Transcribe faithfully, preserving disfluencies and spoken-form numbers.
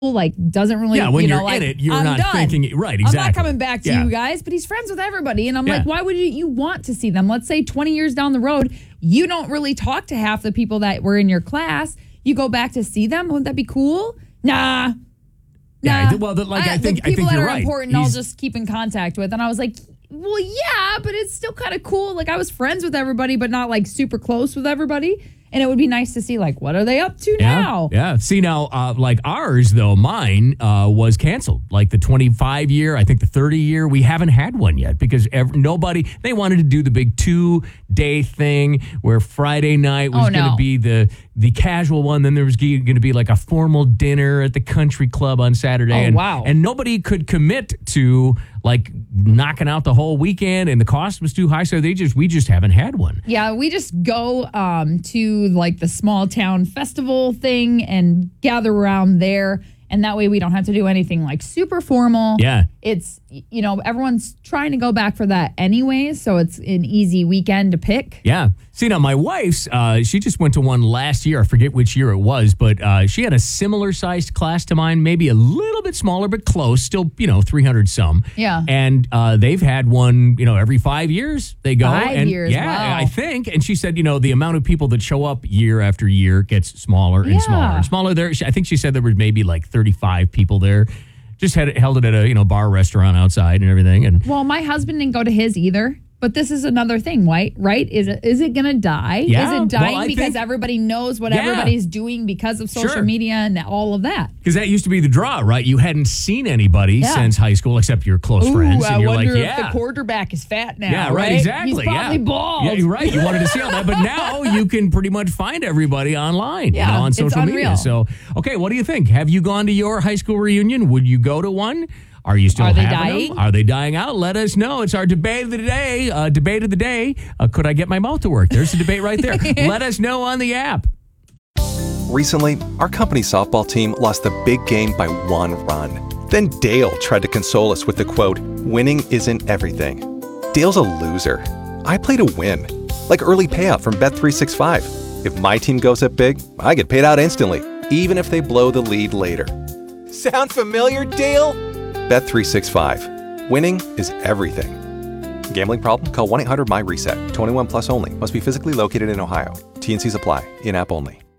like doesn't really, yeah, when you know, you're like, in it, you're I'm not done. thinking, right, exactly. I'm not coming back to yeah. you guys, but he's friends with everybody. And I'm Yeah. like, why would you, you want to see them? Let's say twenty years down the road, you don't really talk to half the people that were in your class. You go back to see them. Wouldn't that be cool? Nah. Yeah, nah. well, the, like, I, I think, the I people think that you're are right. important, I'll He's- just keep in contact with. And I was like, well, yeah, but it's still kind of cool. Like, I was friends with everybody, but not like super close with everybody. And it would be nice to see, like, what are they up to yeah, now? Yeah. See, now, uh, like ours, though, mine uh, was canceled. Like the twenty-five year, I think the thirty year, we haven't had one yet because ev- nobody, they wanted to do the big two day thing where Friday night was Oh, going to no. be the the casual one. Then there was going to be like a formal dinner at the country club on Saturday. Oh, and, wow. And nobody could commit to like knocking out the whole weekend, and the cost was too high. So they just, we just haven't had one. Yeah, we just go um, to like the small town festival thing and gather around there. And that way we don't have to do anything like super formal. Yeah. It's, you know, everyone's trying to go back for that anyways. So it's an easy weekend to pick. Yeah. See, now my wife's, uh, she just went to one last year. I forget which year it was, but uh, she had a similar sized class to mine, maybe a little bit smaller, but close, still, you know, three hundred some. Yeah. And uh, they've had one, you know, every five years they go. Five and years, Yeah, wow. I think. And she said, you know, the amount of people that show up year after year gets smaller and Yeah. smaller and smaller. There, I think she said there was maybe like thirty-five people there. Just had it, held it at a, you know, bar restaurant outside and everything. And Well, my husband didn't go to his either. But this is another thing, right? Right? Is it is it going to die? Yeah, Is it well, dying I because think- everybody knows what Yeah. everybody's doing because of social Sure. media and all of that? Because that used to be the draw, right? You hadn't seen anybody Yeah. since high school except your close Ooh, friends. I And you're wonder like, if yeah. the quarterback is fat now. Yeah, right, right? exactly. He's probably yeah. bald. Yeah, you're right. You wanted to see all that. But now you can pretty much find everybody online, Yeah, you know, on it's social media. unreal. So, okay, what do you think? Have you gone to your high school reunion? Would you go to one? Are you still Are they having dying? them? Are they dying out? Let us know. It's our debate of the day. Uh, debate of the day. Uh, could I get my mouth to work? There's the debate right there. Let us know on the app. Recently, our company softball team lost the big game by one run. Then Dale tried to console us with the quote, "Winning isn't everything." Dale's a loser. I play to win. Like early payout from Bet three sixty-five. If my team goes up big, I get paid out instantly, even if they blow the lead later. Sound familiar, Dale? Bet three sixty-five. Winning is everything. Gambling problem? Call one eight hundred M Y RESET. twenty-one plus only. Must be physically located in Ohio. T and Cs apply. In-app only.